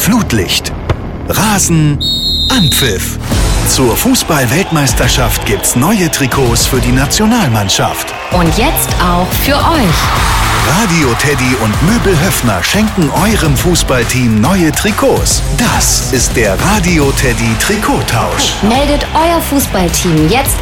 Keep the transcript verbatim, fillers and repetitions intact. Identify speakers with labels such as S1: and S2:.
S1: Flutlicht. Rasen, Anpfiff. Zur Fußball-Weltmeisterschaft gibt's neue Trikots für die Nationalmannschaft.
S2: Und jetzt auch für euch.
S1: Radio Teddy und Möbel Höffner schenken eurem Fußballteam neue Trikots. Das ist der Radio Teddy Trikottausch.
S2: Meldet euer Fußballteam jetzt